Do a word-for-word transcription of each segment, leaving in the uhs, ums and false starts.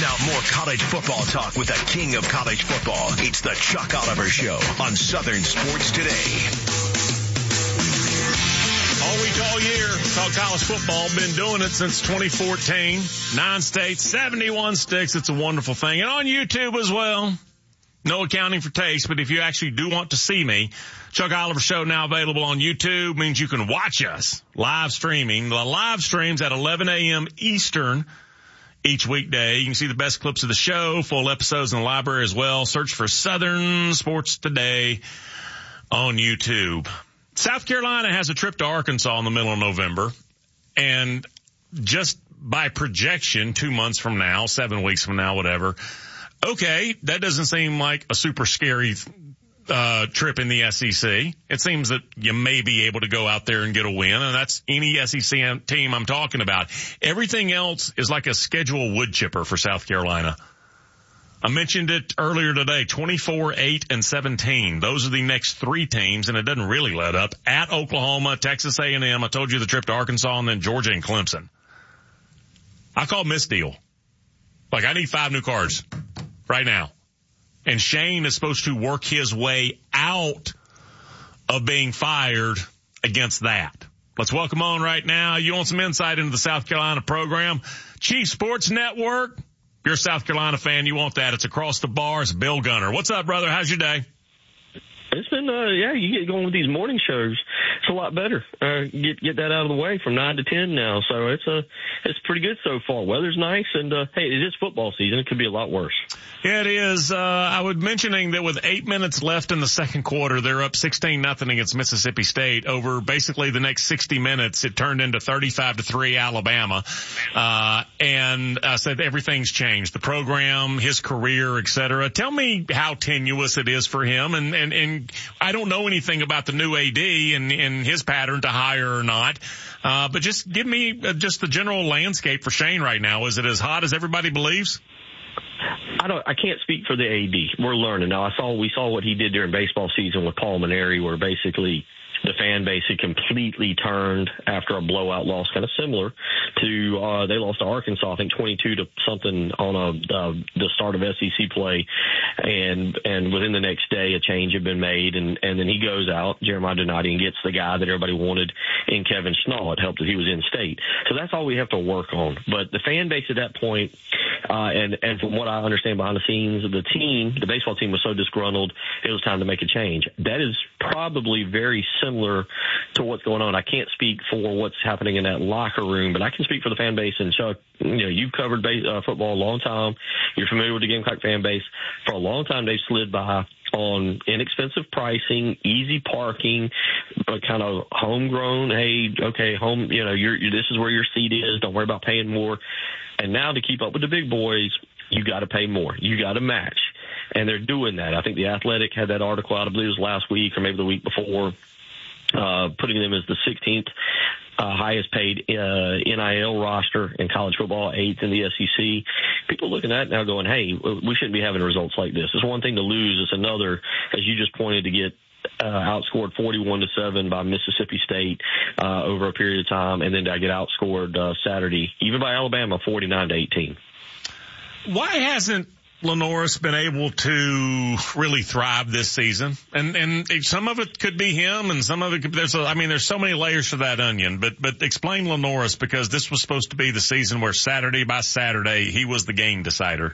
Now more college football talk with the king of college football. It's the Chuck Oliver Show on Southern Sports Today. All week, all year, talk college football. Been doing it since twenty fourteen. Nine states, seventy-one sticks. It's a wonderful thing. And on YouTube as well. No accounting for taste, but if you actually do want to see me, Chuck Oliver Show now available on YouTube means you can watch us live streaming. The live streams at eleven a.m. Eastern each weekday. You can see the best clips of the show, full episodes in the library as well. Search for Southern Sports Today on YouTube. South Carolina has a trip to Arkansas in the middle of November, and just by projection, two months from now, seven weeks from now, whatever, okay, that doesn't seem like a super scary uh trip in the S E C. It seems that you may be able to go out there and get a win, and that's any S E C team I'm talking about. Everything else is like a schedule wood chipper for South Carolina. I mentioned it earlier today, twenty-four, eight, and seventeen. Those are the next three teams, and it doesn't really let up. At Oklahoma, Texas A and M, I told you the trip to Arkansas, and then Georgia and Clemson. I call misdeal. Like, I need five new cards right now. And Shane is supposed to work his way out of being fired against that. Let's welcome on right now. You want some insight into the South Carolina program? Chief Sports Network. If you're a South Carolina fan, you want that. It's across the bar. It's Bill Gunner. What's up, brother? How's your day? It's been, uh, yeah, you get going with these morning shows. It's a lot better. Uh, get, get that out of the way from nine to ten now. So it's, uh, it's pretty good so far. Weather's nice. And, uh, hey, it is football season. It could be a lot worse. Yeah, it is. Uh, I was mentioning that with eight minutes left in the second quarter, they're up sixteen nothing against Mississippi State. Over basically the next sixty minutes, it turned into thirty-five to three Alabama. Uh, and I said everything's changed. The program, his career, et cetera. Tell me how tenuous it is for him. And, and, and I don't know anything about the new A D and, and his pattern to hire or not. Uh, but just give me uh, just the general landscape for Shane right now. Is it as hot as everybody believes? I don't. I can't speak for the A D. We're learning now. I saw we saw what he did during baseball season with Paul Mainieri, where basically the fan base had completely turned after a blowout loss, kind of similar to uh, they lost to Arkansas, I think twenty-two to something on a uh, the start of S E C play, and and within the next day a change had been made, and and then he goes out, Jeremiah Donati, and gets the guy that everybody wanted in Kevin Schnall. It helped that he was in state, so that's all we have to work on. But the fan base at that point, uh, and and from what I understand behind the scenes, the team, the baseball team was so disgruntled, it was time to make a change. That is probably very similar Similar to what's going on. I can't speak for what's happening in that locker room, but I can speak for the fan base. And Chuck, you know, you've covered base, uh, football a long time. You're familiar with the Gamecock fan base. For a long time, they've slid by on inexpensive pricing, easy parking, but kind of homegrown. Hey, okay, home. You know, you're, you're this is where your seat is. Don't worry about paying more. And now to keep up with the big boys, you got to pay more. You got to match. And they're doing that. I think the Athletic had that article out, I believe it was last week or maybe the week before, Uh, putting them as the sixteenth uh, highest paid uh, N I L roster in college football, eighth in the S E C. People looking at it now going, hey, we shouldn't be having results like this. It's one thing to lose. It's another, as you just pointed, to get uh, outscored forty-one to seven by Mississippi State uh, over a period of time, and then to get outscored uh, Saturday, even by Alabama, forty-nine to eighteen. Why hasn't Lenoris been able to really thrive this season? And and some of it could be him, and some of it could, there's a, I mean, there's so many layers to that onion. But but explain Lenoris, because this was supposed to be the season where Saturday by Saturday he was the game decider.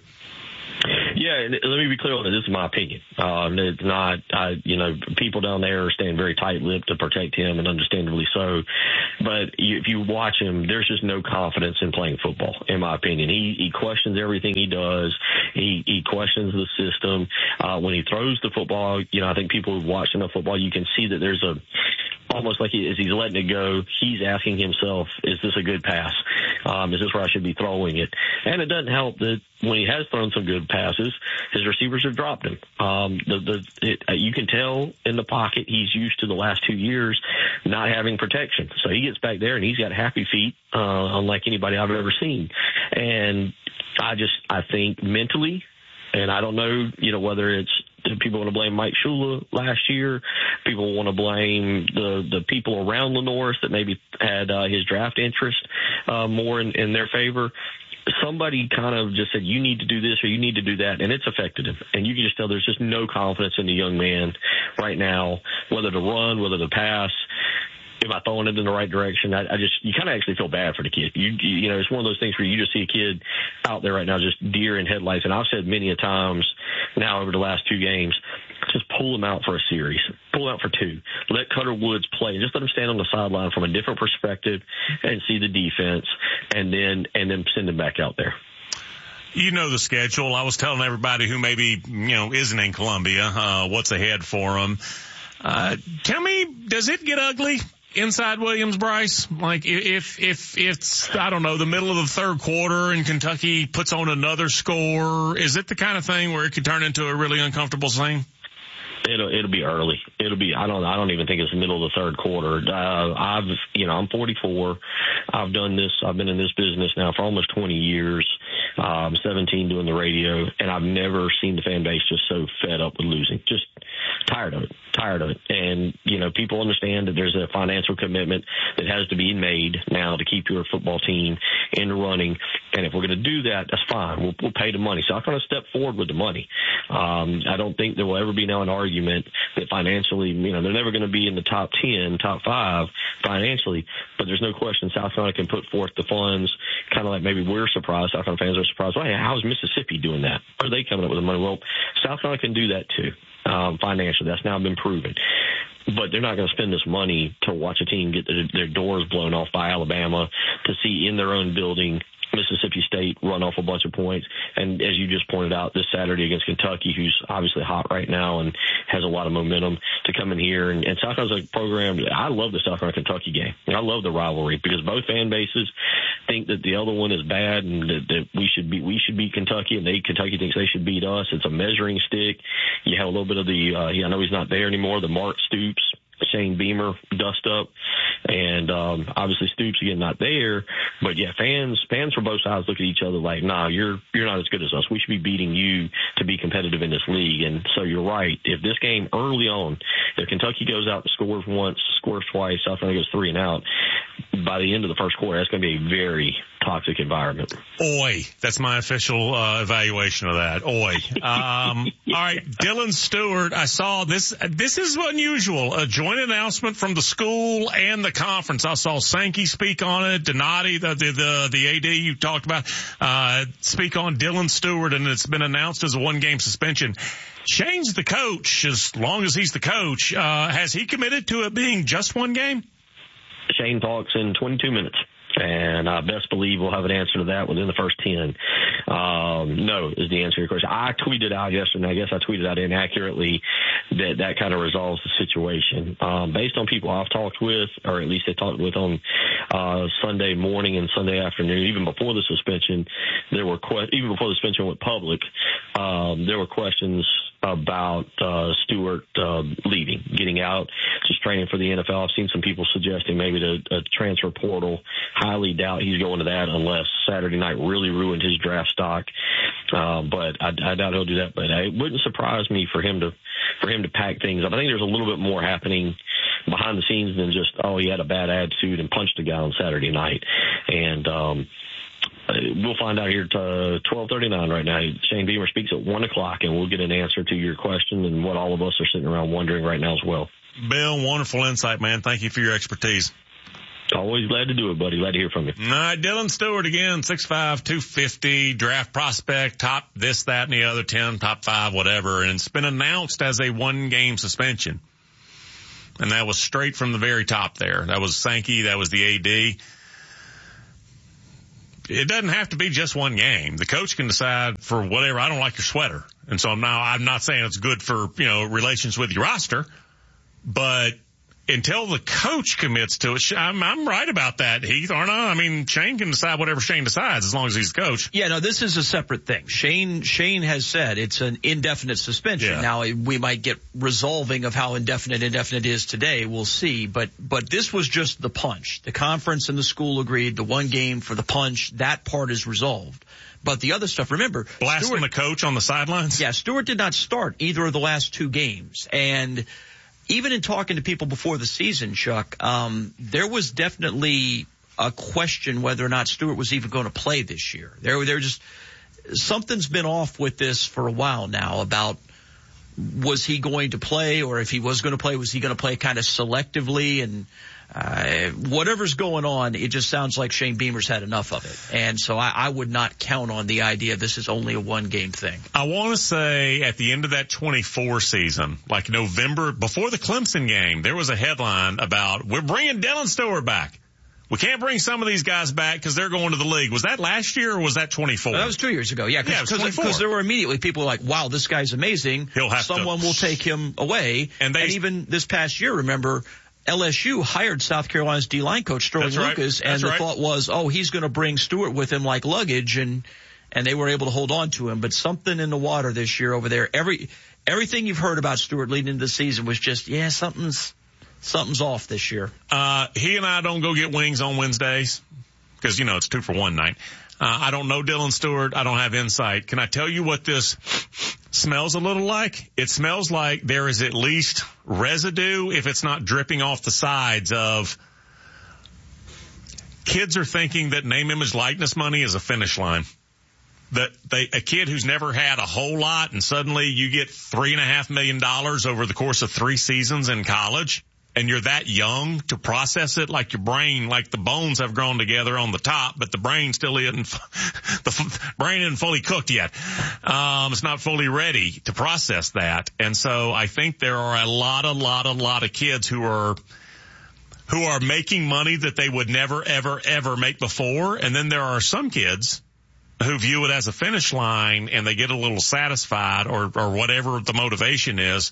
Yeah, let me be clear on this. This is my opinion. Um, it's not, I, you know, people down there are staying very tight-lipped to protect him, and understandably so. But you, if you watch him, there's just no confidence in playing football, in my opinion. He, he questions everything he does. He, he questions the system. Uh, when he throws the football, you know, I think people who've watched enough football, you can see that there's a, almost like he, as he's letting it go, he's asking himself, is this a good pass? Um, is this where I should be throwing it? And it doesn't help that when he has thrown some good passes, his receivers have dropped him. Um, the, the, it, uh, you can tell in the pocket he's used to the last two years not having protection. So he gets back there and he's got happy feet, uh, unlike anybody I've ever seen. And I just, I think mentally, and I don't know, you know, whether it's people want to blame Mike Shula last year, people want to blame the the people around Lenoris that maybe had uh, his draft interest uh, more in, in their favor. somebody kind of just said, you need to do this or you need to do that, and it's affected him. And you can just tell there's just no confidence in the young man right now, whether to run, whether to pass. Am I throwing it in the right direction? I, I just, you kind of actually feel bad for the kid. You, you, you know, it's one of those things where you just see a kid out there right now, just deer in headlights. And I've said many a times now over the last two games, just pull him out for a series, pull him out for two, let Cutter Woods play, just let him stand on the sideline from a different perspective and see the defense, and then, and then send him back out there. You know the schedule. I was telling everybody who maybe, you know, isn't in Columbia, uh, what's ahead for them. Uh, tell me, does it get ugly inside Williams, Bryce? Like if, if it's, I don't know, the middle of the third quarter and Kentucky puts on another score, is it the kind of thing where it could turn into a really uncomfortable scene? It'll, it'll be early. It'll be, I don't, I don't even think it's the middle of the third quarter. Uh, I've, you know, I'm forty-four. I've done this, I've been in this business now for almost twenty years. Uh, I'm seventeen doing the radio, and I've never seen the fan base just so fed up with losing. Just tired of it, tired of it. And, you know, people understand that there's a financial commitment that has to be made now to keep your football team in the running. And if we're going to do that, that's fine. We'll, we'll pay the money. So I'm going to step forward with the money. Um, I don't think there will ever be now an argument that financially, you know, they're never going to be in the top ten, top five financially, but there's no question South Carolina can put forth the funds, kind of like maybe we're surprised, South Carolina fans are surprised. Well, hey, how's Mississippi doing that? Are they coming up with the money? Well, South Carolina can do that too. Um, financially, that's now been proven. But they're not going to spend this money to watch a team get their, their doors blown off by Alabama, to see in their own building Mississippi State run off a bunch of points. And as you just pointed out, this Saturday against Kentucky, who's obviously hot right now and has a lot of momentum, to come in here. And, and South Carolina's a program. I love the South Carolina-Kentucky game. I love the rivalry because both fan bases think that the other one is bad and that, that we should be we should beat Kentucky, and they Kentucky thinks they should beat us. It's a measuring stick. You have a little bit of the uh, I know he's not there anymore, the Mark Stoops, Shane Beamer dust up, and um, obviously Stoops again not there. But yeah, fans fans from both sides look at each other like, nah, you're you're not as good as us. We should be beating you to be competitive in this league. And so you're right. If this game early on, if Kentucky goes out and scores once, scores twice, South Carolina goes three and out, by the end of the first quarter, that's going to be a very toxic environment. Oi. That's my official uh, evaluation of that. Oi. Um, all right, Dylan Stewart, I saw this. This is unusual. A joint announcement from the school and the conference. I saw Sankey speak on it, Donati, the, the, the, the A D you talked about, uh, speak on Dylan Stewart, and it's been announced as a one-game suspension. Shane's the coach. As long as he's the coach, uh, has he committed to it being just one game? Shane talks in twenty-two minutes. And I best believe we'll have an answer to that within the first ten. Um, no is the answer to your question. I tweeted out yesterday, I guess I tweeted out inaccurately, that that kind of resolves the situation. Um, based on people I've talked with, or at least I talked with on uh, Sunday morning and Sunday afternoon, even before the suspension, there were que- even before the suspension went public, um, there were questions about uh, Stewart uh, leaving, getting out, just training for the N F L. I've seen some people suggesting maybe the uh, transfer portal. Highly doubt he's going to that unless Saturday night really ruined his draft stock. Uh, but I, I doubt he'll do that. But it wouldn't surprise me for him to for him to pack things up. I think there's a little bit more happening behind the scenes than just, oh, he had a bad attitude and punched a guy on Saturday night. And um, we'll find out here at uh, twelve thirty-nine right now. Shane Beamer speaks at one o'clock, and we'll get an answer to your question and what all of us are sitting around wondering right now as well. Bill, wonderful insight, man. Thank you for your expertise. Always glad to do it, buddy. Glad to hear from you. All right, Dylan Stewart again, six five, two fifty, draft prospect, top this, that, and the other ten, top five, whatever. And it's been announced as a one-game suspension. And that was straight from the very top there. That was Sankey. That was the A D. It doesn't have to be just one game. The coach can decide for whatever. I don't like your sweater. And so now I'm not saying it's good for, you know, relations with your roster, but until the coach commits to it, I'm, I'm right about that, Heath, aren't I? I mean, Shane can decide whatever Shane decides as long as he's the coach. Yeah, no, this is a separate thing. Shane Shane has said it's an indefinite suspension. Yeah. Now, we might get resolving of how indefinite indefinite is today. We'll see. But but this was just the punch. The conference and the school agreed the one game for the punch. That part is resolved. But the other stuff, remember. Blasting Stewart, the coach on the sidelines? Yeah, Stewart did not start either of the last two games. And even in talking to people before the season, Chuck, um, there was definitely a question whether or not Stewart was even going to play this year. There, there just something's been off with this for a while now about was he going to play, or if he was going to play, was he going to play kind of selectively? And uh, whatever's going on, it just sounds like Shane Beamer's had enough of it. And so I, I would not count on the idea this is only a one-game thing. I want to say at the end of that twenty-four season, like November, before the Clemson game, there was a headline about, we're bringing Dylan Stewart back. We can't bring some of these guys back because they're going to the league. Was that last year or was that twenty-four? That was two years ago. Yeah, because yeah, there were immediately people like, wow, this guy's amazing. He'll have Someone to... will take him away. And, they... and even this past year, remember, L S U hired South Carolina's D-line coach, Sterling right. Lucas, and That's the right. thought was, oh, he's going to bring Stewart with him like luggage, and and they were able to hold on to him. But something in the water this year over there. Every Everything you've heard about Stewart leading into the season was just, yeah, something's... Something's off this year. Uh, he and I don't go get wings on Wednesdays because, you know, it's two for one night. Uh, I don't know Dylan Stewart. I don't have insight. Can I tell you what this smells a little like? It smells like there is at least residue, if it's not dripping off the sides, of kids are thinking that name, image, likeness money is a finish line. That they, a kid who's never had a whole lot and suddenly you get three and a half million dollars over the course of three seasons in college. And you're that young to process it, like your brain, like the bones have grown together on the top, but the brain still isn't, the brain isn't fully cooked yet. Um, it's not fully ready to process that. And so I think there are a lot, a lot, a lot of kids who are, who are making money that they would never, ever, ever make before. And then there are some kids who view it as a finish line and they get a little satisfied or, or whatever the motivation is.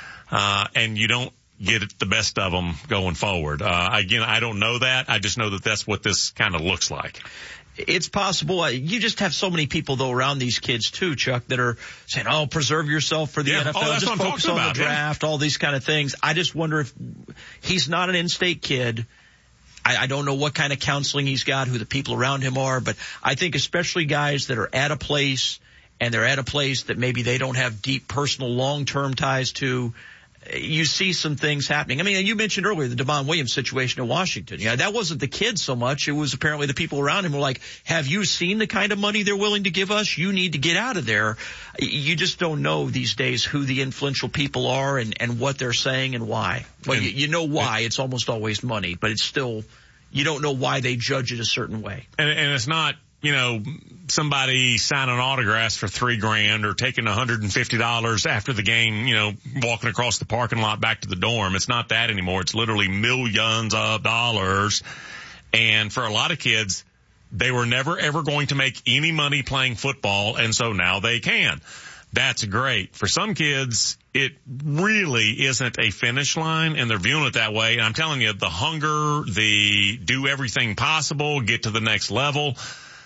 Uh, and you don't get it, the best of them going forward. Uh, again, I don't know that. I just know that that's what this kind of looks like. It's possible. You just have so many people, though, around these kids, too, Chuck, that are saying, oh, preserve yourself for the yeah. N F L. Oh, that's just what I'm focus talking on about, the draft, yeah. all these kind of things. I just wonder if he's not an in-state kid. I, I don't know what kind of counseling he's got, who the people around him are, but I think especially guys that are at a place and they're at a place that maybe they don't have deep personal long-term ties to, you see some things happening. I mean, you mentioned earlier the Devon Williams situation in Washington. Yeah, that wasn't the kids so much. It was apparently the people around him were like, have you seen the kind of money they're willing to give us? You need to get out of there. You just don't know these days who the influential people are and, and what they're saying and why. Well, and, you, you know why. It's almost always money, but it's still, you don't know why they judge it a certain way. And, and it's not, you know, somebody signing autographs for three grand or taking one hundred fifty dollars after the game, you know, walking across the parking lot back to the dorm. It's not that anymore. It's literally millions of dollars. And for a lot of kids, they were never, ever going to make any money playing football, and so now they can. That's great. For some kids, it really isn't a finish line, and they're viewing it that way. And I'm telling you, the hunger, the do everything possible, get to the next level.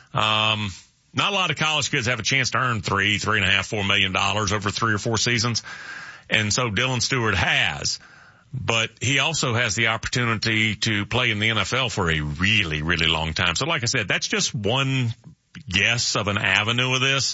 Um, not a lot of college kids have a chance to earn three, three and a half, four million dollars over three or four seasons. And so Dylan Stewart has, but he also has the opportunity to play in the N F L for a really, really long time. So like I said, that's just one guess of an avenue of this.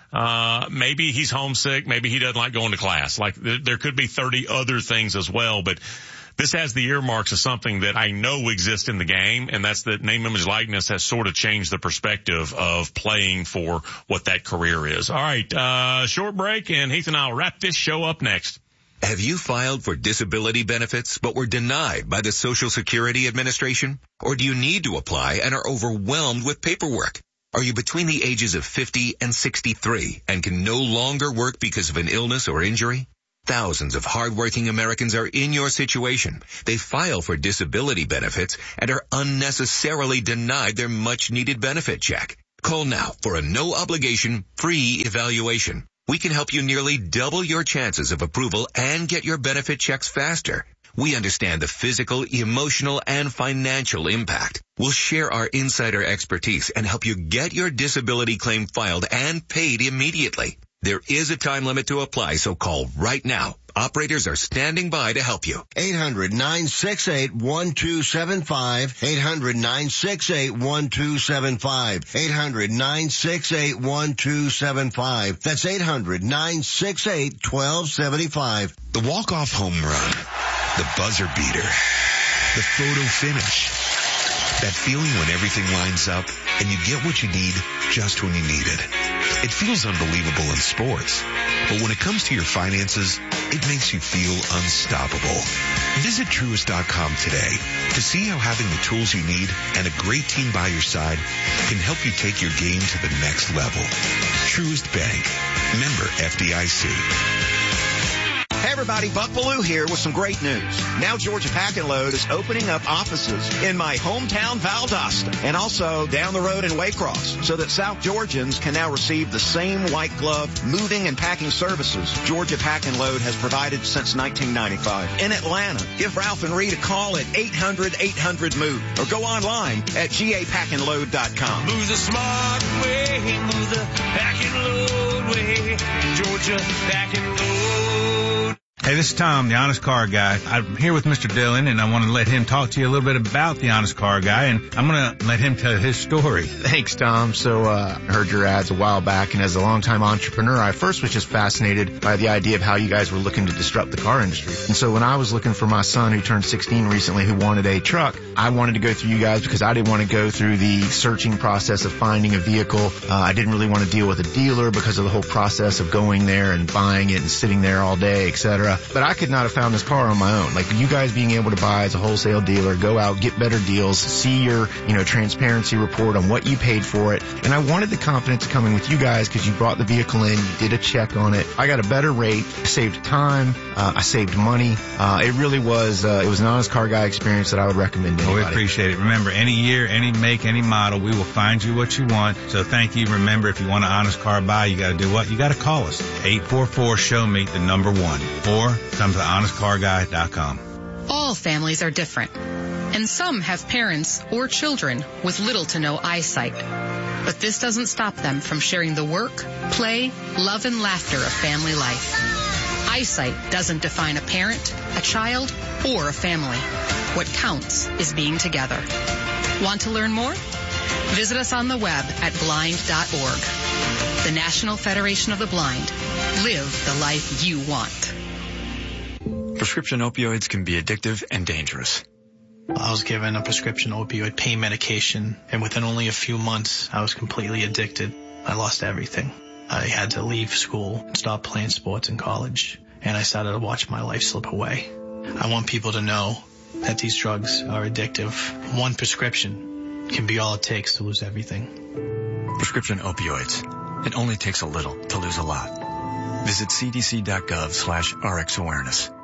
Uh, maybe he's homesick. Maybe he doesn't like going to class. Like th- there could be thirty other things as well, but this has the earmarks of something that I know exists in the game, and that's that name, image, likeness has sort of changed the perspective of playing for what that career is. All right, uh, short break, and Heath and I will wrap this show up next. Have you filed for disability benefits but were denied by the Social Security Administration? Or do you need to apply and are overwhelmed with paperwork? Are you between the ages of fifty and sixty-three and can no longer work because of an illness or injury? Thousands of hardworking Americans are in your situation. They file for disability benefits and are unnecessarily denied their much-needed benefit check. Call now for a no-obligation, free evaluation. We can help you nearly double your chances of approval and get your benefit checks faster. We understand the physical, emotional, and financial impact. We'll share our insider expertise and help you get your disability claim filed and paid immediately. There is a time limit to apply, so call right now. Operators are standing by to help you. eight hundred, nine six eight, one two seven five. eight hundred, nine six eight, one two seven five. eight hundred, nine six eight, one two seven five. That's eight hundred, nine six eight, one two seven five. The walk-off home run, the buzzer beater, the photo finish. That feeling when everything lines up and you get what you need just when you need it. It feels unbelievable in sports, but when it comes to your finances, it makes you feel unstoppable. Visit Truist dot com today to see how having the tools you need and a great team by your side can help you take your game to the next level. Truist Bank. Member F D I C. Hey everybody, Buck Bellew here with some great news. Now Georgia Pack and Load is opening up offices in my hometown Valdosta and also down the road in Waycross so that South Georgians can now receive the same white glove moving and packing services Georgia Pack and Load has provided since nineteen ninety-five. In Atlanta, give Ralph and Reed a call at eight hundred eight hundred move or go online at G A pack and load dot com. Move the smart way, move the Pack and Load way, Georgia Pack and Load. Hey, this is Tom, the Honest Car Guy. I'm here with Mister Dillon, and I want to let him talk to you a little bit about the Honest Car Guy, and I'm going to let him tell his story. Thanks, Tom. So uh, I heard your ads a while back, and as a longtime entrepreneur, I first was just fascinated by the idea of how you guys were looking to disrupt the car industry. And so when I was looking for my son, who turned sixteen recently, who wanted a truck, I wanted to go through you guys because I didn't want to go through the searching process of finding a vehicle. Uh, I didn't really want to deal with a dealer because of the whole process of going there and buying it and sitting there all day, et cetera. But I could not have found this car on my own. Like you guys being able to buy as a wholesale dealer, go out, get better deals, see your, you know, transparency report on what you paid for it. And I wanted the confidence coming with you guys because you brought the vehicle in, you did a check on it. I got a better rate, I saved time, uh, I saved money. Uh, it really was, uh, it was an Honest Car Guy experience that I would recommend to anybody. Oh, we appreciate it. Remember, any year, any make, any model, we will find you what you want. So thank you. Remember, if you want an Honest Car Buy, you got to do what? You got to call us. eight four four, show me the number one. Or come to honest car guy dot com. All families are different, and some have parents or children with little to no eyesight. But this doesn't stop them from sharing the work, play, love, and laughter of family life. Eyesight doesn't define a parent, a child, or a family. What counts is being together. Want to learn more? Visit us on the web at blind dot org. The National Federation of the Blind. Live the life you want. Prescription opioids can be addictive and dangerous. I was given a prescription opioid pain medication, and within only a few months, I was completely addicted. I lost everything. I had to leave school and stop playing sports in college, and I started to watch my life slip away. I want people to know that these drugs are addictive. One prescription can be all it takes to lose everything. Prescription opioids. It only takes a little to lose a lot. Visit C D C dot gov slash R X awareness.